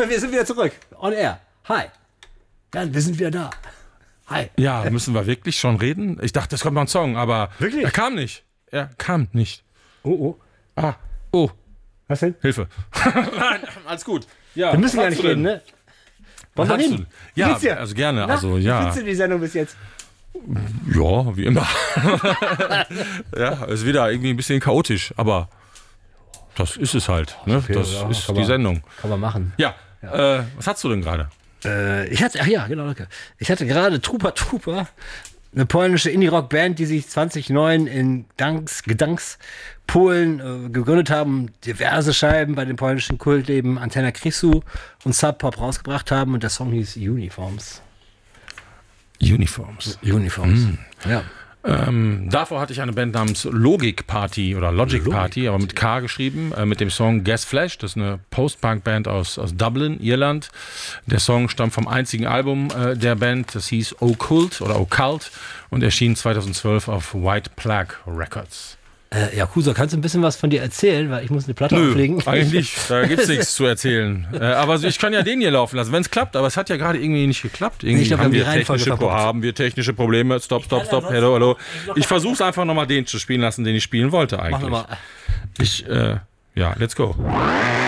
wir sind wieder zurück. On air. Hi. Ja, wir sind wieder da. Hi. Ja, müssen wir wirklich schon reden? Ich dachte, es kommt noch ein Song, aber Wirklich? er kam nicht. Er kam nicht. Oh. Ah, oh, Was denn? Hilfe. Nein, alles gut. Ja, Wir müssen was gar nicht hast du reden, denn? ne? Wollen wir Was hast du reden? denn? Ja, Wie geht's dir? also gerne. Na, Also Wie ja, findest du die Sendung bis jetzt? ja, wie immer. Ja, ist wieder irgendwie ein bisschen chaotisch, aber das ist es halt. Ne? Okay, Das ja, ist kann die man- Sendung. Kann man machen. Ja, was hast du denn gerade? Ich hatte gerade Trooper, eine polnische Indie-Rock-Band, die sich 2009 in Gdansk, Polen gegründet haben, diverse Scheiben bei dem polnischen Kultleben Antenna Krisu und Sub Pop rausgebracht haben und der Song hieß Uniforms. Uniforms. Ja. Davor hatte ich eine Band namens Logic Party oder Logic Party, aber mit K geschrieben, mit dem Song Gas Flash. Das ist eine Post-Punk-Band aus Dublin, Irland. Der Song stammt vom einzigen Album der Band, das hieß Occult oder Occult und erschien 2012 auf White Plague Records. Kusa, kannst du ein bisschen was von dir erzählen? Weil ich muss eine Platte auflegen. Eigentlich, da gibt's nichts zu erzählen. Aber ich kann ja den hier laufen lassen, wenn es klappt. Aber es hat ja gerade irgendwie nicht geklappt. Irgendwie Ich glaub, haben wir haben die Reihenfolge verpasst. haben wir technische Probleme. Stopp, hallo. Ich versuche es einfach nochmal den zu spielen lassen, den ich spielen wollte eigentlich. Mach nochmal. Let's go.